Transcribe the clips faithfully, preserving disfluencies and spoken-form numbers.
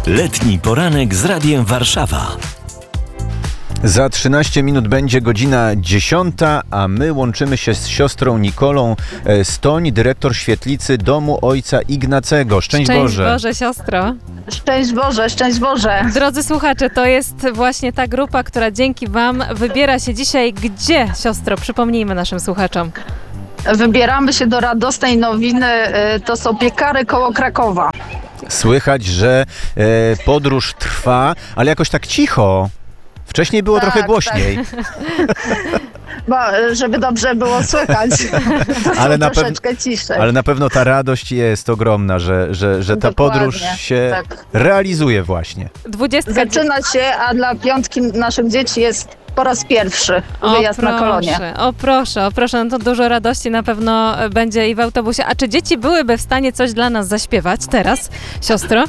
Letni poranek z Radiem Warszawa. Za trzynaście minut będzie godzina dziesiąta, a my łączymy się z siostrą Nikolą Stoń, dyrektor świetlicy Domu Ojca Ignacego. Szczęść, Szczęść Boże. Boże, siostro. Szczęść Boże, szczęść Boże. Drodzy słuchacze, to jest właśnie ta grupa, która dzięki Wam wybiera się dzisiaj gdzie, siostro? Przypomnijmy naszym słuchaczom. Wybieramy się do radosnej nowiny, to są piekary koło Krakowa. Słychać, że e, podróż trwa, ale jakoś tak cicho. Wcześniej było Tak, trochę głośniej. Bo, żeby dobrze było słychać, to Ale na, troszeczkę pew- ciszej. ale na pewno ta radość jest ogromna, że, że, że ta Dokładnie, podróż się tak. realizuje właśnie. Dwudziestka... Zaczyna się, a dla piątki naszych dzieci jest po raz pierwszy wyjazd na kolonię. O proszę, o proszę, no to dużo radości na pewno będzie i w autobusie. A czy dzieci byłyby w stanie coś dla nas zaśpiewać teraz, siostro?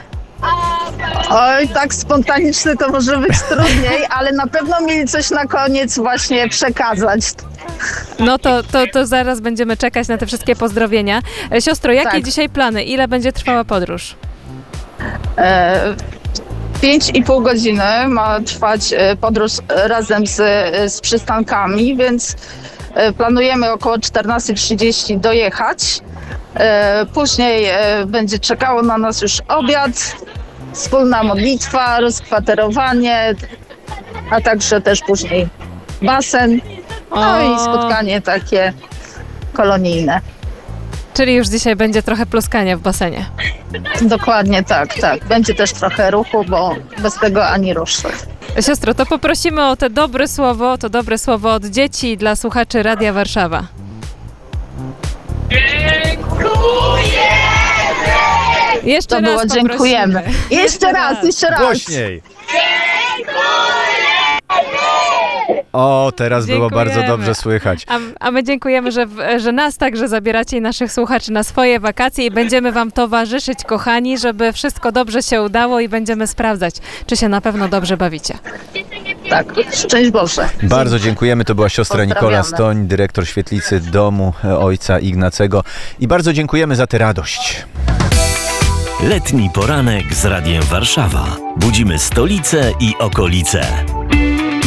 Oj, tak spontaniczny to może być trudniej, ale na pewno mieli coś na koniec właśnie przekazać. No to, to, to zaraz będziemy czekać na te wszystkie pozdrowienia. E, Siostro, jakie Tak. dzisiaj plany? Ile będzie trwała podróż? E, Pięć i pół godziny ma trwać e, podróż razem z, z przystankami, więc e, planujemy około czternasta trzydzieści dojechać. E, Później e, będzie czekało na nas już obiad, wspólna modlitwa, rozkwaterowanie, a także też później basen, no O. i spotkanie takie kolonijne. Czyli już dzisiaj będzie trochę pluskania w basenie. Dokładnie tak, tak. Będzie też trochę ruchu, bo bez tego ani rusz. Siostro, to poprosimy o to dobre słowo, to dobre słowo od dzieci dla słuchaczy Radia Warszawa. Jeszcze To raz było poprosimy. dziękujemy. Jeszcze raz, jeszcze raz. Głośniej. O, teraz było Dziękujemy. bardzo dobrze słychać. A, a my dziękujemy, że, że nas także zabieracie i naszych słuchaczy na swoje wakacje i będziemy Wam towarzyszyć, kochani, żeby wszystko dobrze się udało i będziemy sprawdzać, czy się na pewno dobrze bawicie. Tak, szczęść Boże. Bardzo dziękujemy. To była siostra Nikola Pozdrawiamy. Stoń, dyrektor świetlicy Domu Ojca Ignacego. I bardzo dziękujemy za tę radość. Letni poranek z Radiem Warszawa. Budzimy stolicę i okolice.